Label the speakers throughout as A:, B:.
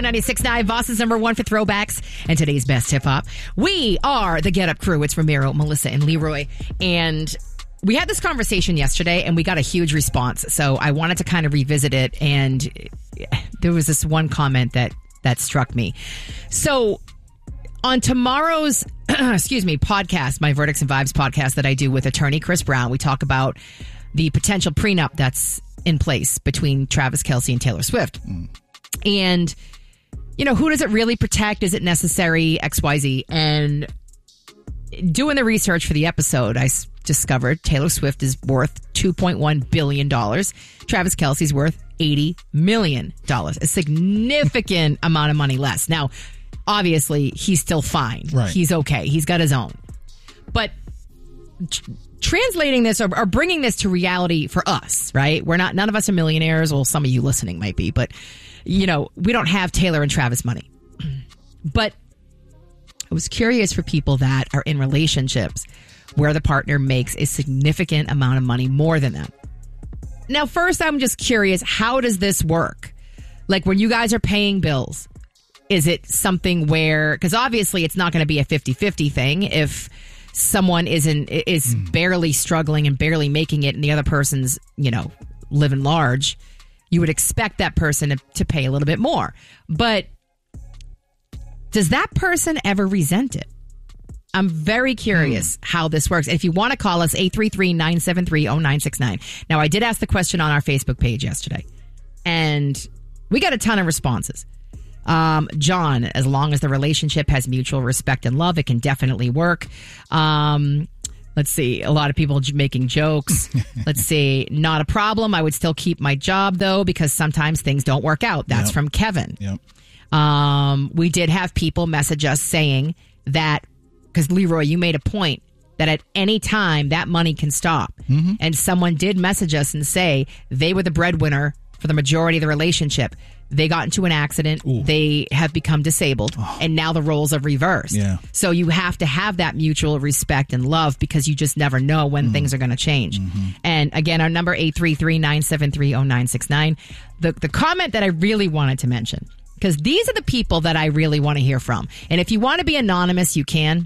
A: Hot 96.9, Voss's number one for throwbacks and today's best hip-hop. We are the Get Up Crew. It's Ramiro, Melissa, and Leroy. And we had this conversation yesterday, and we got a huge response. So I wanted to kind of revisit it, and there was this one comment that struck me. So on tomorrow's, podcast, my Verdicts and Vibes podcast that I do with attorney Chris Brown, we talk about the potential prenup that's in place between Travis Kelce and Taylor Swift. And, who does it really protect? Is it necessary? XYZ. And doing the research for the episode, I discovered Taylor Swift is worth $2.1 billion. Travis Kelce's worth $80 million. A significant amount of money less. Now, obviously, he's still fine.
B: Right.
A: He's okay. He's got his own. But translating this or bringing this to reality for us, right? None of us are millionaires. Well, some of you listening might be, but we don't have Taylor and Travis money. But I was curious for people that are in relationships where the partner makes a significant amount of money more than them. Now, first, I'm just curious, how does this work? Like when you guys are paying bills, is it something where, because obviously it's not going to be a 50-50 thing if someone is barely struggling and barely making it and the other person's, living large. You would expect that person to pay a little bit more. But does that person ever resent it? I'm very curious how this works. If you want to call us, 833-973-0969. Now, I did ask the question on our Facebook page yesterday, and we got a ton of responses. John, as long as the relationship has mutual respect and love, it can definitely work. Let's see. A lot of people making jokes. Let's see. Not a problem. I would still keep my job, though, because sometimes things don't work out. That's from Kevin.
B: Yep.
A: We did have people message us saying that, because Leroy, you made a point that at any time that money can stop. Mm-hmm. And someone did message us and say they were the breadwinner for the majority of the relationship. They got into an accident. Ooh. They have become disabled. Oh. And now the roles are reversed. Yeah. So you have to have that mutual respect and love because you just never know when things are going to change. Mm-hmm. And again, our number 833-973-0969. The comment that I really wanted to mention, because these are the people that I really want to hear from. And if you want to be anonymous, you can.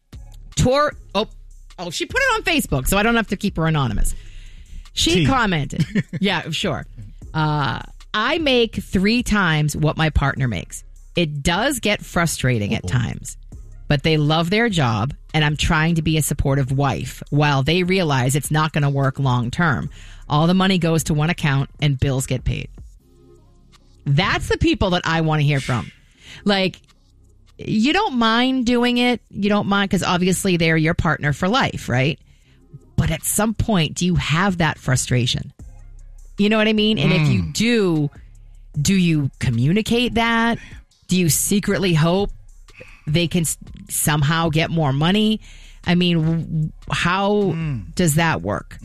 A: She put it on Facebook, so I don't have to keep her anonymous. She commented. Yeah, sure. I make 3 times what my partner makes. It does get frustrating at times, but they love their job, and I'm trying to be a supportive wife while they realize it's not going to work long term. All the money goes to one account, and bills get paid. That's the people that I want to hear from. Like, you don't mind doing it. You don't mind because obviously they're your partner for life, right? But at some point, do you have that frustration? You know what I mean? And if you do you communicate that? Do you secretly hope they can somehow get more money? I mean, how does that work?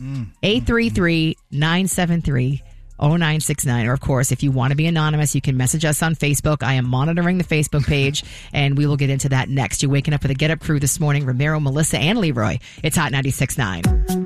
A: 833-973-0969. Or, of course, if you want to be anonymous, you can message us on Facebook. I am monitoring the Facebook page, and we will get into that next. You're waking up with the Get Up Crew this morning. Ramiro, Melissa, and Leroy. It's Hot 96.9.